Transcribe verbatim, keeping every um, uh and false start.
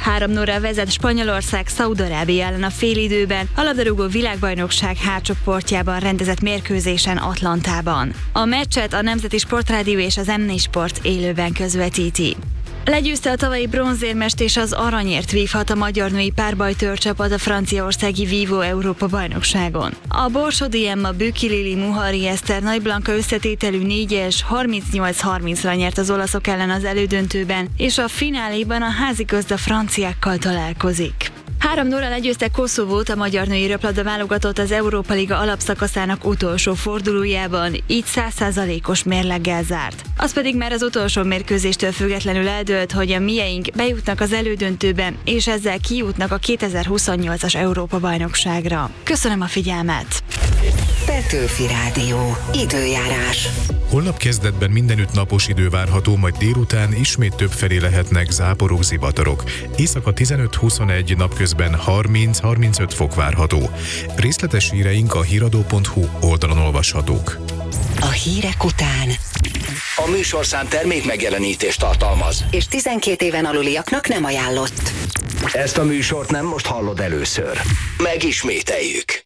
három nullra vezet Spanyolország Szaúd-Arábia ellen a félidőben, a labdarúgó világbajnokság H-csoportjában rendezett mérkőzésen Atlantában. A meccset a Nemzeti Sportrádió és az em négy Sport élőben közvetíti. Legyőzte a tavalyi bronzérmest és az aranyért vívhat a magyar női párbajtőrcsapat a franciaországi Vivo Európa-bajnokságon. A Borsodi Emma, Bükki Lili, Muhari Eszter, Nagy Blanka összetételű négyes harmincnyolc harmincra nyert az olaszok ellen az elődöntőben, és a fináléban a házigazda franciákkal találkozik. három nullra legyőzte Koszovót a magyar női röplabda válogatott az Európa Liga alapszakaszának utolsó fordulójában, így száz százalékos mérleggel zárt. Az pedig már az utolsó mérkőzéstől függetlenül eldőlt, hogy a mieink bejutnak az elődöntőbe, és ezzel kijutnak a kétezer-huszonnyolcas Európa-bajnokságra. Köszönöm a figyelmet! Petőfi Rádió. Időjárás. Holnap kezdetben mindenütt napos idő várható, majd délután ismét többfelé lehetnek záporok, zivatarok. Éjszaka tizenöt-huszonegy, napközben harminc-harmincöt fok várható. Részletes híreink a híradó pont hu oldalon olvashatók. A hírek után A műsorszám termék megjelenítést tartalmaz, és tizenkét éven aluliaknak nem ajánlott. Ezt a műsort nem most hallod először. Megismételjük.